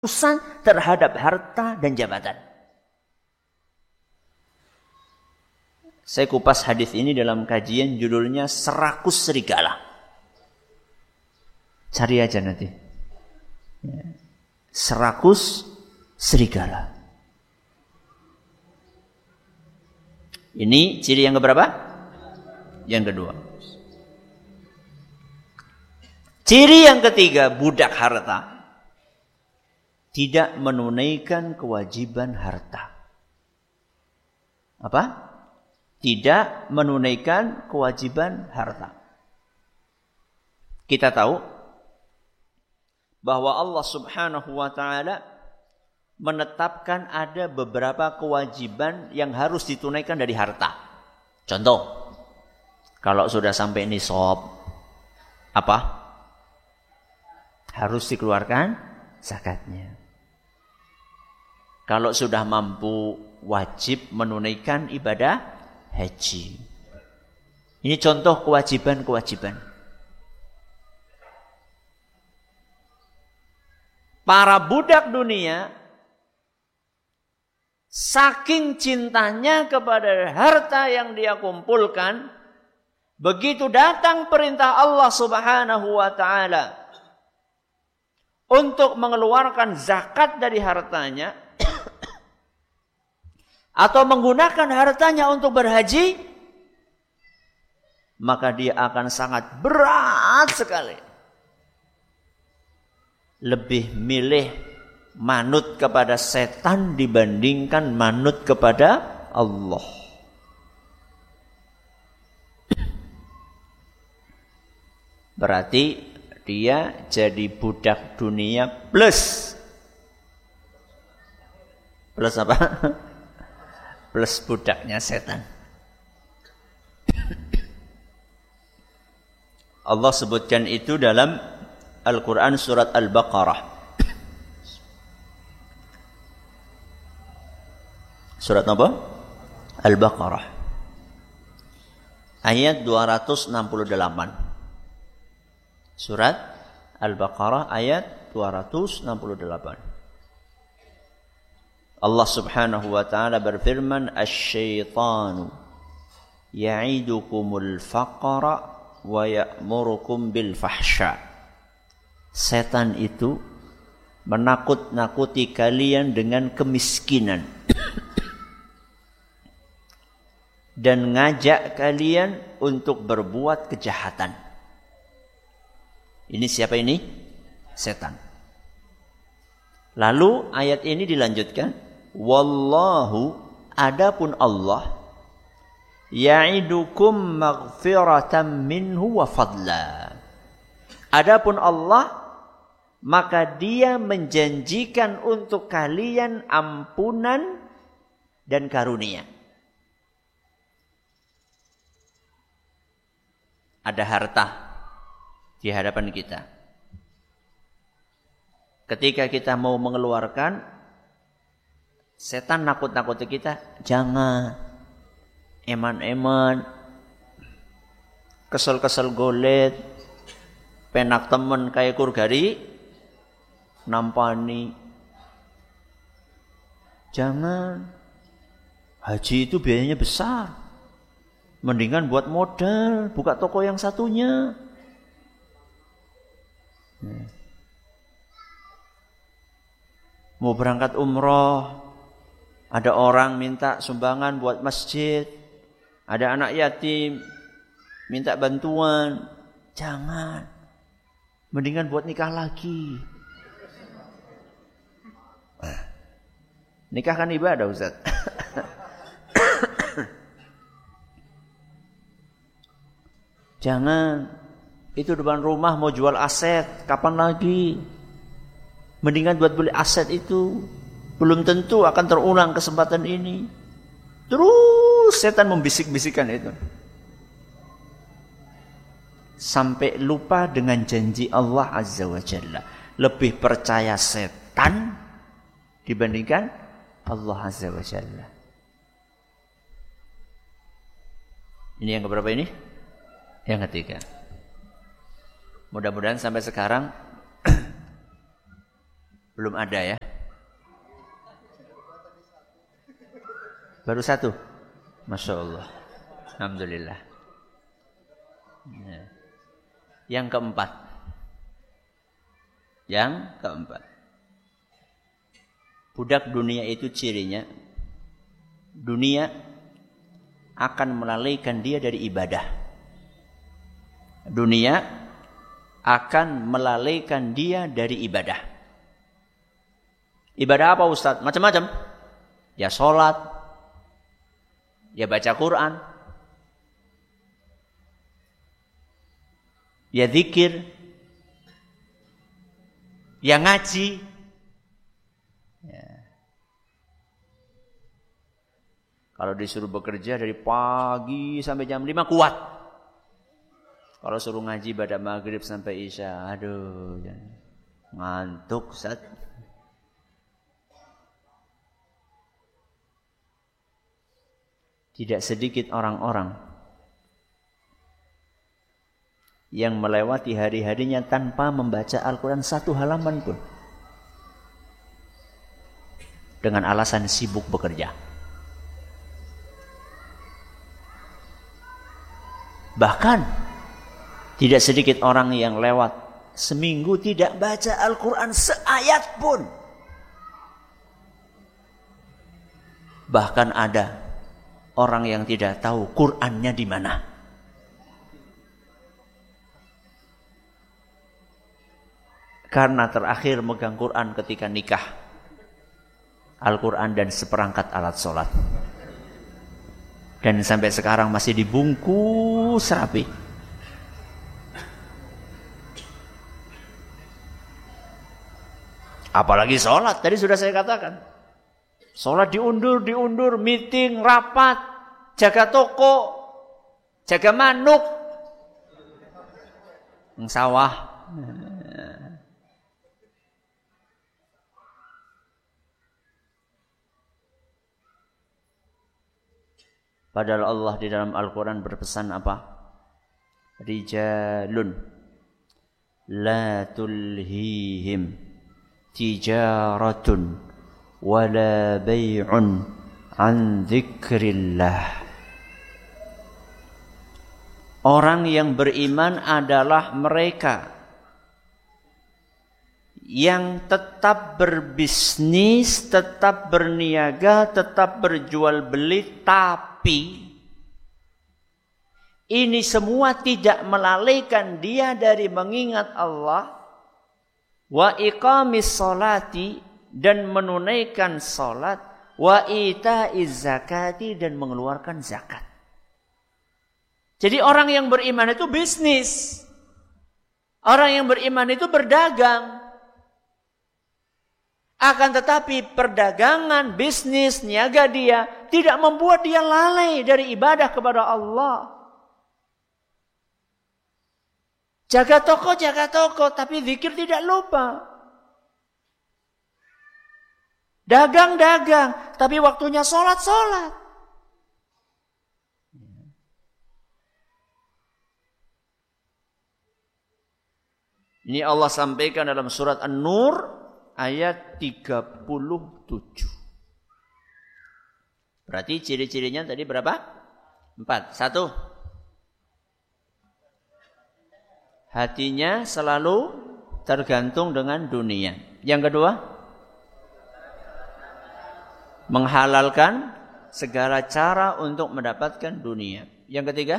terhadap harta dan jabatan. Saya kupas hadis ini dalam kajian judulnya Serakus Serigala. Cari aja nanti. Serakus Serigala. Ini ciri yang keberapa? Yang kedua. Ciri yang ketiga, budak harta. Tidak menunaikan kewajiban harta. Apa? Tidak menunaikan kewajiban harta. Kita tahu bahwa Allah Subhanahu wa taala menetapkan ada beberapa kewajiban yang harus ditunaikan dari harta. Contoh, kalau sudah sampai nisab, apa? Harus dikeluarkan zakatnya. Kalau sudah mampu, wajib menunaikan ibadah haji. Ini contoh kewajiban-kewajiban. Para budak dunia, saking cintanya kepada harta yang dia kumpulkan, begitu datang perintah Allah Subhanahu wa taala untuk mengeluarkan zakat dari hartanya atau menggunakan hartanya untuk berhaji, maka dia akan sangat berat sekali. Lebih milih manut kepada setan dibandingkan manut kepada Allah. Berarti dia jadi budak dunia plus apa? Plus budaknya setan. Allah sebutkan itu dalam Al-Quran surat Al-Baqarah. Surat apa? Al-Baqarah. Ayat 268. Surat Al-Baqarah ayat 268. Allah Subhanahu wa taala berfirman, "Asy-syaitanu ya'idukumul faqra wa ya'murukum bil fahsya." Setan itu menakut-nakuti kalian dengan kemiskinan dan ngajak kalian untuk berbuat kejahatan. Ini siapa ini? Setan. Lalu ayat ini dilanjutkan, wallahu, adapun Allah, ya'idukum maghfiratan minhu wa fadla. Adapun Allah, maka dia menjanjikan untuk kalian ampunan dan karunia. Ada harta di hadapan kita. Ketika kita mau mengeluarkan, setan nakut-nakuti kita, jangan, eman-eman, kesel-kesel golet, penak temen kayak kurgari, nampani. Jangan, haji itu biayanya besar. Mendingan buat modal, buka toko yang satunya. Mau berangkat umroh, ada orang minta sumbangan buat masjid, ada anak yatim minta bantuan. Jangan, mendingan buat nikah lagi. Nikah kan ibadah, Ustaz. Jangan, itu depan rumah mau jual aset, kapan lagi? Mendingan buat beli aset itu. Belum tentu akan terulang kesempatan ini. Terus setan membisik-bisikkan itu. Sampai lupa dengan janji Allah Azza wa Jalla. Lebih percaya setan dibandingkan Allah Azza wa Jalla. Ini yang keberapa ini? Yang ketiga. Mudah-mudahan sampai sekarang Belum ada ya? Baru satu? Masya Allah. Alhamdulillah. Nah. Yang keempat. Budak dunia itu cirinya, dunia akan melalaikan dia dari ibadah. Dunia akan melalaikan dia dari ibadah. Ibadah apa Ustaz? Macam-macam. Ya sholat, ya baca Quran, ya zikir, ya ngaji. Ya. Kalau disuruh bekerja dari pagi sampai jam 5 kuat. Kalau suruh ngaji pada maghrib sampai isya, aduh, ngantuk Ustaz. Tidak sedikit orang-orang yang melewati hari-harinya tanpa membaca Al-Quran satu halaman pun, dengan alasan sibuk bekerja. Bahkan tidak sedikit orang yang lewat seminggu tidak baca Al-Quran seayat pun. Bahkan ada orang yang tidak tahu Qur'annya di mana. Karena terakhir megang Qur'an ketika nikah. Al-Qur'an dan seperangkat alat sholat. Dan sampai sekarang masih dibungkus rapi. Apalagi sholat, tadi sudah saya katakan. Sholat diundur, meeting, rapat, jaga toko, jaga manuk, sawah. Padahal Allah di dalam Al-Quran berpesan apa? Rijalun la tulhihim tijaratun wala bay'un an dzikrillah. Orang yang beriman adalah mereka yang tetap berbisnis, tetap berniaga, tetap berjual beli, tapi ini semua tidak melalaikan dia dari mengingat Allah, wa iqamis sholati, dan menunaikan salat, wa ita'iz zakati, dan mengeluarkan zakat. Jadi orang yang beriman itu bisnis. Orang yang beriman itu berdagang. Akan tetapi perdagangan, bisnis, niaga dia tidak membuat dia lalai dari ibadah kepada Allah. Jaga toko, tapi zikir tidak lupa. Dagang, tapi waktunya sholat. Ini Allah sampaikan dalam surat An-Nur ayat 37. Berarti ciri-cirinya tadi berapa? 4. 1. Hatinya selalu tergantung dengan dunia. Yang kedua, menghalalkan segala cara untuk mendapatkan dunia. Yang ketiga,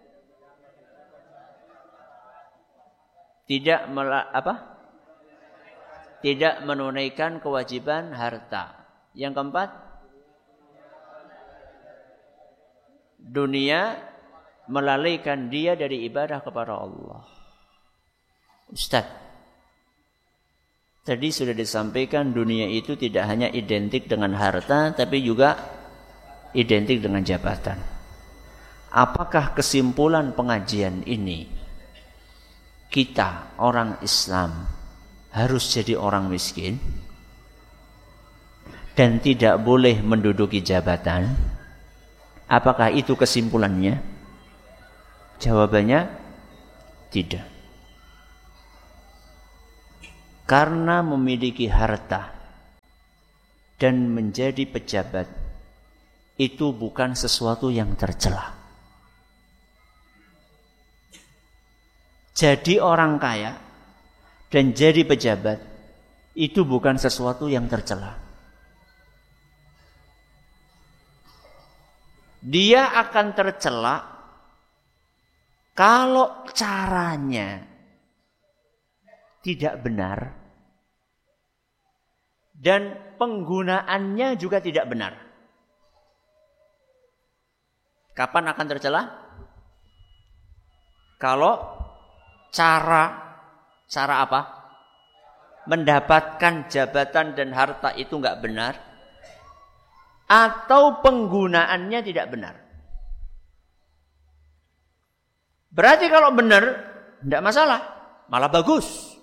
tidak menunaikan kewajiban harta. Yang keempat, dunia melalaikan dia dari ibadah kepada Allah. Ustaz, tadi sudah disampaikan dunia itu tidak hanya identik dengan harta, tapi juga identik dengan jabatan. Apakah kesimpulan pengajian ini, kita orang Islam harus jadi orang miskin dan tidak boleh menduduki jabatan? Apakah itu kesimpulannya? Jawabannya tidak. karena memiliki harta dan menjadi pejabat itu bukan sesuatu yang tercela. Jadi orang kaya dan jadi pejabat itu bukan sesuatu yang tercela. Dia akan tercela kalau caranya tidak benar dan penggunaannya juga tidak benar. Kapan akan tercela? Kalau cara apa? Mendapatkan jabatan dan harta itu enggak benar atau penggunaannya tidak benar. Berarti kalau benar enggak masalah, malah bagus.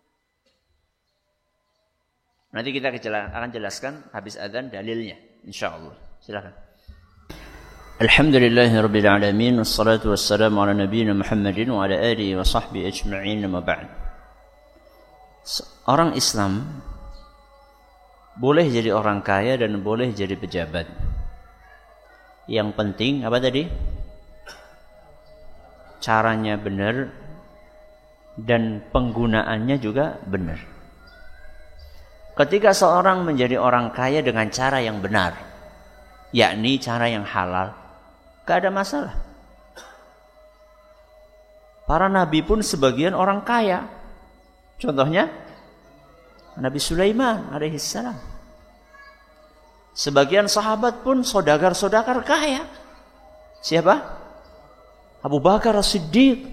Nanti kita akan jelaskan habis adzan dalilnya insyaallah. Silakan. Alhamdulillahirabbil alamin wassalatu wassalamu ala nabiyyina Muhammadin wa ala alihi wa sahbihi ajma'in ma ba'd. Orang Islam boleh jadi orang kaya dan boleh jadi pejabat. Yang penting apa tadi? Caranya benar dan penggunaannya juga benar. Ketika seorang menjadi orang kaya dengan cara yang benar, yakni cara yang halal, gak ada masalah. Para nabi pun sebagian orang kaya. Contohnya Nabi Sulaiman alaihissalam. Sebagian sahabat pun saudagar-saudagar kaya. Siapa? Abu Bakar As-Siddiq,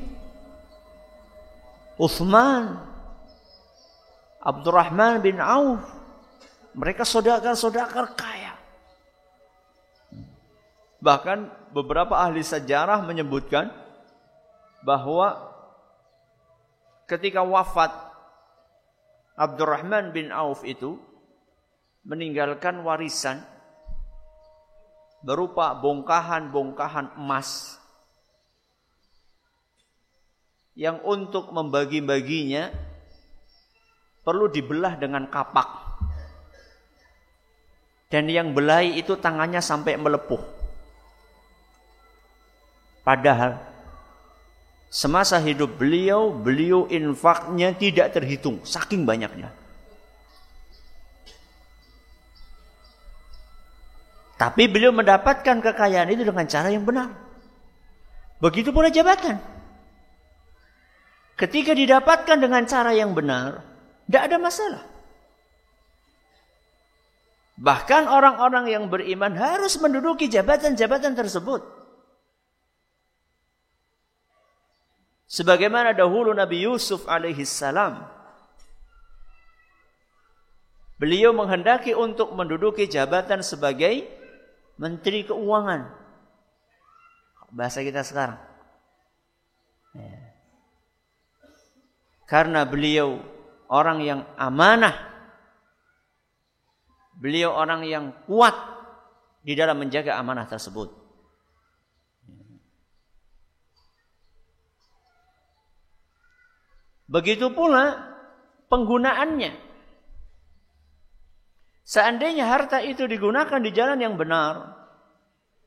Uthman, Abdurrahman bin Auf. Mereka saudagar-saudagar kaya. Bahkan beberapa ahli sejarah menyebutkan bahwa ketika wafat Abdurrahman bin Auf itu meninggalkan warisan berupa bongkahan-bongkahan emas yang untuk membagi-baginya perlu dibelah dengan kapak. Dan yang belai itu tangannya sampai melepuh. Padahal semasa hidup beliau infaknya tidak terhitung, saking banyaknya. Tapi beliau mendapatkan kekayaan itu dengan cara yang benar. Begitu pula jabatan. Ketika didapatkan dengan cara yang benar, tidak ada masalah. Bahkan orang-orang yang beriman harus menduduki jabatan-jabatan tersebut. Sebagaimana dahulu Nabi Yusuf alaihissalam, beliau menghendaki untuk menduduki jabatan sebagai Menteri Keuangan. Bahasa kita sekarang. Ya. Karena beliau orang yang amanah, beliau orang yang kuat di dalam menjaga amanah tersebut. Begitu pula penggunaannya. Seandainya harta itu digunakan di jalan yang benar,